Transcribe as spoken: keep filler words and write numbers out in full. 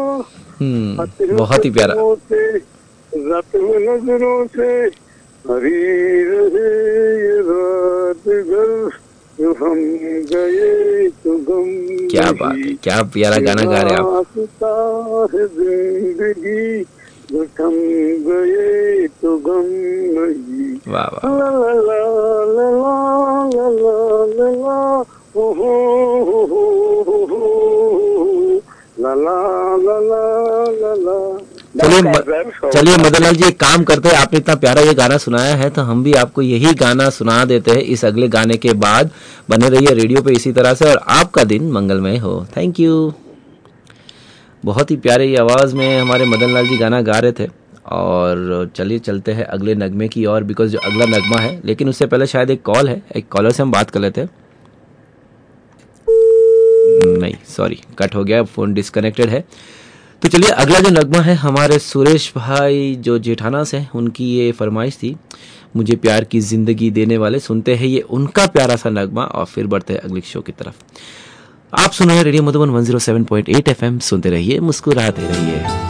हम्म बहुत ही प्यारा। रात में नजरों से हरी रहे ये रात घर, जो हम गए तो गम क्या बात है, क्या प्यारा गाना गा रहे हैं आप। है जिंदगी, जो थम गए तो गम नहीं। वाह वाह ला ला ला ला ला ला ला ला, ओ हो हो हो हो, ला ला ला ला ला। चलिए चलिए मदन लाल जी, एक काम करते हैं, आपने इतना प्यारा ये गाना सुनाया है तो हम भी आपको यही गाना सुना देते हैं इस अगले गाने के बाद। बने रहिए रेडियो पे इसी तरह से और आपका दिन मंगलमय हो। Thank you. बहुत ही प्यारे ही आवाज़ में हमारे मदन लाल जी गाना गा रहे थे। और चलिए चलते हैं अगले नगमे की ओर, बिकॉज जो अगला नगमा है, लेकिन उससे पहले शायद एक कॉल है, एक कॉलर से हम बात कर लेते हैं। नहीं सॉरी, कट हो गया, फ़ोन डिस्कनेक्टेड है। तो चलिए अगला जो नगमा है हमारे सुरेश भाई जो जेठाना से, उनकी ये फरमाइश थी, मुझे प्यार की ज़िंदगी देने वाले। सुनते हैं ये उनका प्यारा सा नगमा और फिर बढ़ते हैं अगले शो की तरफ। आप सुन रहे हैं radio Madhuban one zero seven point eight FM, सुनते रहिए, मुस्कुराते रहिए।